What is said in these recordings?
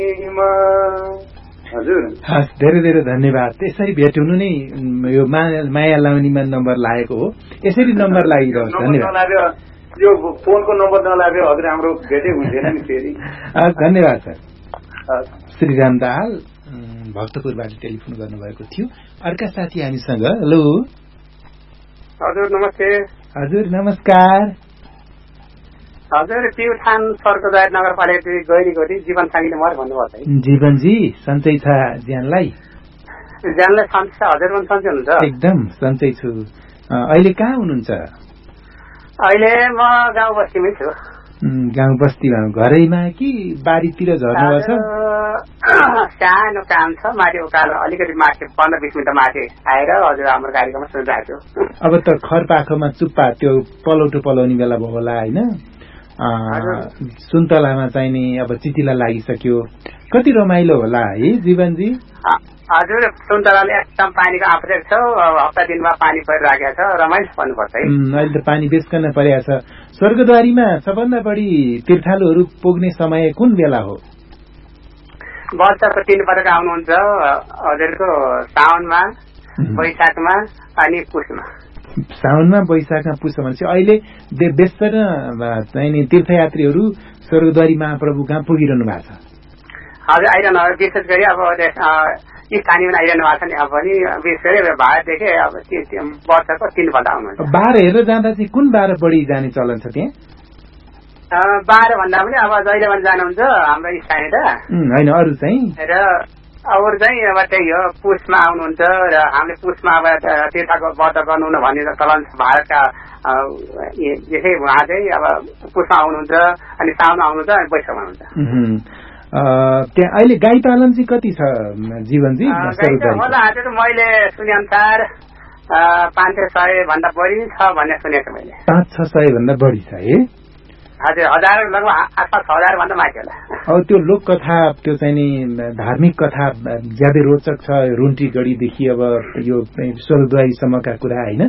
हजुर धेरै धेरै धन्यवाद। यसरी भेट हुनु नै यो माया लाउनीमा नम्बर लागेको हो। यसरी नम्बर लागिरहोस्। धन्यवाद। यो फोनको नम्बर नलाग्यो हजुर हाम्रो भेटै हुँदैन नि फेरि। धन्यवाद सर। श्रीराम दाहाल भक्तपुरबाट टेलिफोन गर्नुभएको थियो। अर्का साथी हामीसँग। हेलो हजुर नमस्ते। हजुर नमस्कार। हजुर प्युठान सर्कदार नगरपालिका गैरीगढी जीवन साङ्गीले मर भन्नुभएको है। जीवनजी सन्चै छ ज्यानलाई? ज्यानलाई सन्चै छ। हजुर पनि सन्चै हुनुहुन्छ? एकदम सन्चै छु। अहिले कहाँ हुनुहुन्छ? अहिले म गाउँ बस्तीमै छु। गाउँ बस्तीमा घरैमा कि बारीतिर झर्नुभएको छ? सानो काम छ माथि उकालो अलिकति माथि 15-20 मिनट माथि आएर हजुर हाम्रो कार्यक्रम सुनिरहेको छु। अब त खर पाखोमा चुप्पा त्यो पलौटो पलाउने बेला भयो होला होइन? सुन्तलामा चाहिने अब चितिला लागिसक्यो। कति रमाइलो होला है जीवनजी? हजुर सुन्तलाले एकदम पानीको आवश्यक छ। हप्ता दिनमा पानी परिराखेको छ। रमाइलो पर्नुपर्छ है। अहिले त पानी बेसकन परेको छ। स्वर्गद्वारीमा सबभन्दा बढी तीर्थालुहरू पुग्ने समय कुन बेला हो? वर्षको 3 पटक आउनुहुन्छ हजुरको साउनमा, वैशाखमा अनि पुसमा। साउनमा, वैशाखमा, पुसमा भनेपछि अहिले बेसर चाहिने तीर्थयात्रीहरू स्वर्गद्वारी महाप्रभु कहाँ पुगिरहनु भएको छ? हजुर आइरहनु विशेष गरी अब स्थानीयमा आइरहनु भएको छ नि। अब पनि विशेष गरी भारतदेखि अब वर्षको 3 पल्ट आउनुहुन्छ। बाह्र हेरेर जाँदा चाहिँ कुन बाह्र बढी जाने चलन छ त्यहाँ? 12 भन्दा पनि अब जहिले पनि जानुहुन्छ हाम्रो स्थानीय होइन अरू चाहिँ र अरू चाहिँ अब त्यही हो पुसमा आउनुहुन्छ र हामीले पुसमा अब तीर्थको व्रत गर्नु भन्ने चलन छ भारतका। यसै उहाँ चाहिँ अब पुसमा आउनुहुन्छ अनि साउनमा आउनुहुन्छ अनि वैशाखमा आउनुहुन्छ। त्यहाँ अहिले गाई पालन चाहिँ कति छ जीवनजी? होला हजुर मैले सुने अनुसार 500 भन्दा बढी छ भन्ने सुनेको मैले। 500-600 भन्दा बढी छ है? हजुर 1000 लगभग आसपास 1000 भन्दा माथि होला। अब त्यो लोक कथा त्यो चाहिँ नि धार्मिक कथा ज्यादै रोचक छ। रुन्टीगढीदेखि अब यो स्वर्गद्वारीसम्मका कुरा होइन?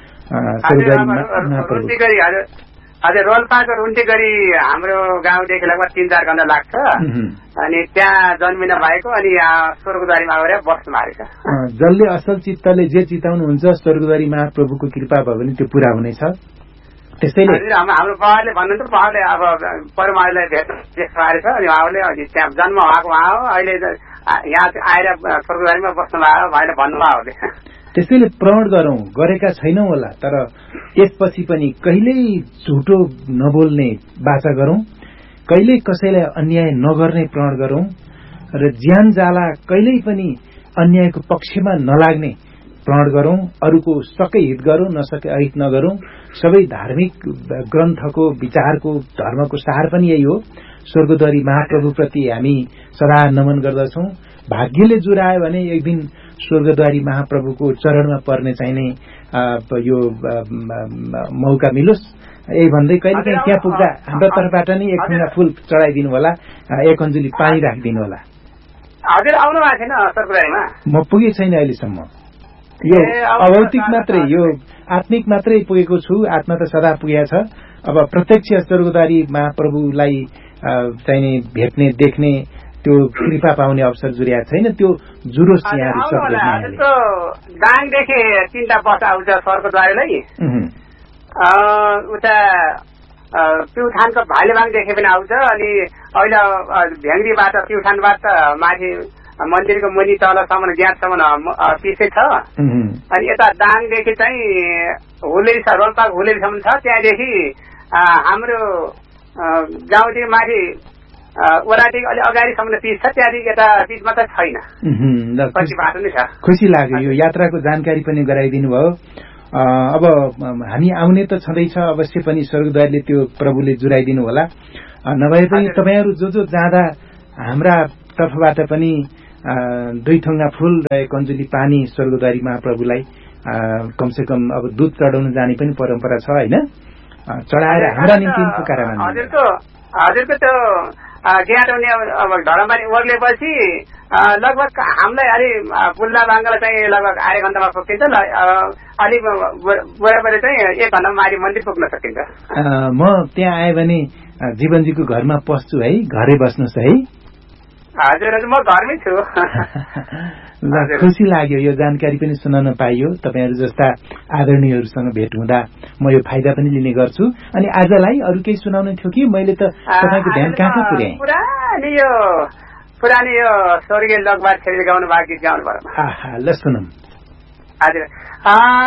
हजुर रोल्पाको रुन्टीगढी हाम्रो गाउँदेखि लगभग 3-4 घण्टा लाग्छ। अनि त्यहाँ जन्मिन भएको अनि स्वर्गद्वारीमा गएर बस्नु भएको छ। जसले असल चित्तले जे चिताउनुहुन्छ स्वर्गद्वारी महाप्रभुको कृपा भयो भने त्यो पूरा हुनेछ। त्यसैले हाम्रो बाबाले भन्नुहुन्छ उहाँले अब परमाले भेट्नु भएको छ अनि उहाँले त्यहाँ जन्म भएको उहाँ हो। अहिले यहाँ आएर स्वर्गद्वारीमा बस्नु भएको भनेर भन्नुभयो। त्यसैले प्रण गरौं, गरेका छैनौं होला तर त्यसपछि पनि कहिल्यै झुटो नबोल्ने बाचा गरौं, कहिल्यै कसैलाई अन्याय नगर्ने प्रण गरौं र ज्यान जाला कहिल्यै पनि अन्यायको पक्षमा नलाग्ने प्रण गरौं। अरूको सकै हित गरौं नसके अहित नगरौं। सबै धार्मिक ग्रन्थको विचारको धर्मको सार पनि यही हो। स्वर्गद्वारी महाप्रभुप्रति हामी सदा नमन गर्दछौं। भाग्यले जुरायो भने एक दिन स्वर्गद्वारी महाप्रभुको चरणमा पर्ने चाहिने यो मौका मिलोस्। यही भन्दै कहिलेकाहीँ त्यहाँ पुग्दा हाम्रो तर्फबाट नै एक ठुङ्गा फूल चढाइदिनु होला, एक अन्जुली पानी राखिदिनु होला। हजुर आउनु भएको छैन स्वर्गद्वारीमा? म पुगे छैन अहिलेसम्म। यो अभौतिक मात्रै, यो आत्मिक मात्रै पुगेको छु। आत्मा त सदा पुगेको छ। अब प्रत्यक्ष स्वर्गद्वारी महाप्रभुलाई चाहिने भेट्ने देख्ने त्यो कृपा पाउने अवसर जुरेको छैन। त्यो जुरोस् यहाँहरु दाङदेखि 3टा बस आउँछ स्वर्गद्वारीलाई। उता प्युठानको भालेबाङदेखि पनि आउँछ अनि अहिले भ्याङ्ग्रीबाट प्युठानबाट माथि मन्दिरको मुनि तलसम्म ज्याँसम्म पिछे छ। अनि यता दाङदेखि चाहिँ हुलेरी छ, रोल्पाको हुलेरीसम्म छ। त्यहाँदेखि हाम्रो गाउँदेखि माथि वडादेखि अलि अगाडिसम्म पिच छ। त्यहाँदेखि यता पिचमा त छैन, पछि बाटो नै छ। खुसी लाग्यो यो यात्राको जानकारी पनि गराइदिनु भयो। अब हामी आउने त छँदैछ अवश्य पनि स्वर्गद्वारले त्यो प्रभुले जुराइदिनु होला। नभए पनि तपाईहरु जो जो जाँदा हाम्रा तर्फबाट पनि 2 ठुङ्गा फूल र 1 अन्जुली पानी स्वर्गद्वारी महाप्रभुलाई कमसे कम अब दूध चढाउन जाने पनि परम्परा छ हैन? चढाएर हाम्रा निम्ति पुकारा मान्नु। हजुरको त्यो ज्ञाटौने अब ढलमबारी ओर्लेपछि लगभग हामीलाई अलि बुल्ला बाङ्गला चाहिँ लगभग आधे घण्टामा पुगिन्छ। अलि बराबर चाहिँ 1 घण्टामा माथि मन्दिर पुग्न सकिन्छ। म त्यहाँ आए भने जीवनजीको घरमा पस्छु है, घरै बस्नुस् है। हजुर हजुर, म घरमै छु। खुसी लाग्यो, यो जानकारी पनि सुनाउन पाइयो। तपाईँहरू जस्ता आदरणीयहरूसँग भेट हुँदा म यो फाइदा पनि लिने गर्छु। अनि आजलाई अरू केही सुनाउनु थियो कि मैले त तपाईँको ध्यान कहाँ पुर्याएँ? पुरानो यो स्वर्गीय लोकबार छेत्री गाउनु भएको गीत गाउनु पर्यो। ल सुनौँ। हजुर।